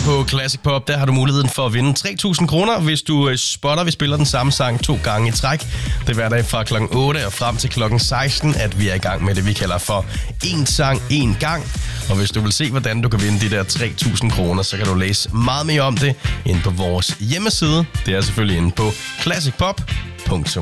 på Classic Pop, der har du muligheden for at vinde 3.000 kroner, hvis du spotter, vi spiller den samme sang 2 gange i træk. Det er hver dag fra klokken 8 og frem til klokken 16, at vi er i gang med det, vi kalder for en sang, en gang. Og hvis du vil se, hvordan du kan vinde de der 3.000 kroner, så kan du læse meget mere om det inde på vores hjemmeside. Det er selvfølgelig inde på classicpop.dk.